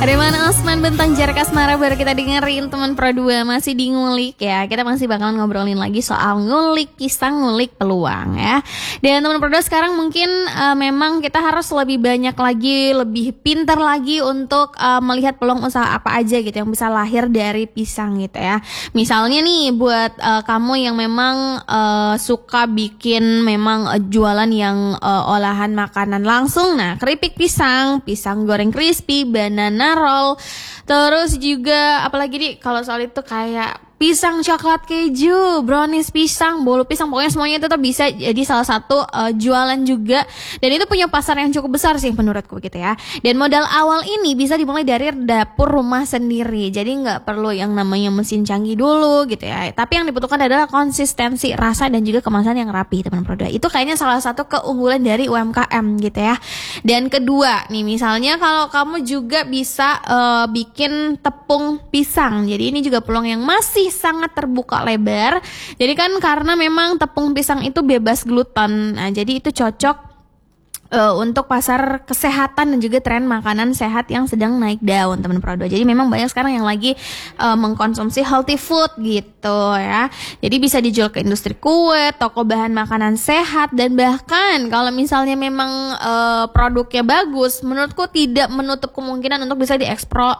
Aremana Osman Bentang Jarak Asmara baru kita dengerin teman Pro 2 masih di ngulik ya. Kita masih bakalan ngobrolin lagi soal ngulik pisang, ngulik peluang ya. Dan teman Pro 2 sekarang mungkin memang kita harus lebih banyak lagi, lebih pintar lagi untuk melihat peluang usaha apa aja gitu yang bisa lahir dari pisang gitu ya. Misalnya nih buat kamu yang memang suka bikin memang jualan yang olahan makanan langsung. Nah, keripik pisang, pisang goreng crispy, banana roll, terus juga apalagi nih kalau soal itu kayak pisang coklat keju, brownies pisang, bolu pisang, pokoknya semuanya itu tuh bisa jadi salah satu jualan juga. Dan itu punya pasar yang cukup besar sih menurutku gitu ya. Dan modal awal ini bisa dimulai dari dapur rumah sendiri. Jadi nggak perlu yang namanya mesin canggih dulu gitu ya. Tapi yang dibutuhkan adalah konsistensi rasa dan juga kemasan yang rapi teman produk. Itu kayaknya salah satu keunggulan dari UMKM gitu ya. Dan kedua nih misalnya kalau kamu juga bisa bikin tepung pisang. Jadi ini juga peluang yang masih sangat terbuka lebar. Jadi kan karena memang tepung pisang itu bebas gluten. Nah, jadi itu cocok untuk pasar kesehatan dan juga tren makanan sehat yang sedang naik daun teman Pro 2. Jadi memang banyak sekarang yang lagi mengkonsumsi healthy food gitu ya. Jadi bisa dijual ke industri kue, toko bahan makanan sehat, dan bahkan kalau misalnya memang produknya bagus, menurutku tidak menutup kemungkinan untuk bisa diekspor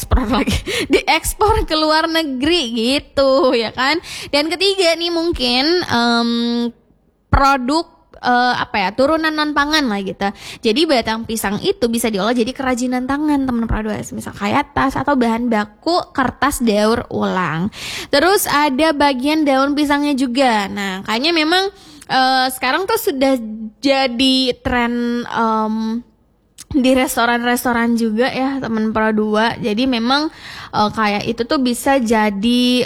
ke luar negeri gitu ya kan. Dan ketiga nih mungkin produk turunan non pangan lah gitu. Jadi batang pisang itu bisa diolah jadi kerajinan tangan teman Pro 2, misal kayak tas atau bahan baku kertas daur ulang. Terus ada bagian daun pisangnya juga. Nah, kayaknya memang sekarang tuh sudah jadi tren di restoran-restoran juga ya teman Pro 2. Jadi memang kayak itu tuh bisa jadi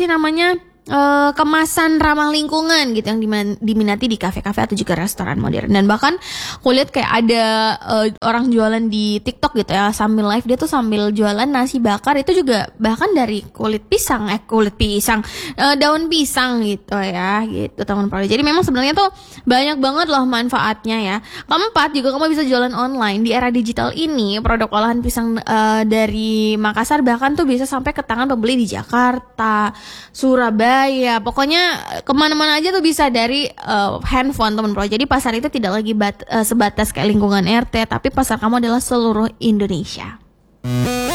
kemasan ramah lingkungan gitu yang diminati di kafe-kafe atau juga restoran modern. Dan bahkan aku lihat kayak ada orang jualan di TikTok gitu ya, sambil live dia tuh sambil jualan nasi bakar itu juga bahkan dari daun pisang gitu ya, gitu teman Pro. Jadi memang sebenarnya tuh banyak banget loh manfaatnya ya. Keempat, juga kamu bisa jualan online di era digital ini. Produk olahan pisang dari Makassar bahkan tuh bisa sampai ke tangan pembeli di Jakarta, Surabaya, pokoknya kemana-mana aja tuh bisa dari handphone teman Pro. Jadi pasar itu tidak lagi sebatas kayak lingkungan RT, tapi pasar kamu adalah seluruh Indonesia.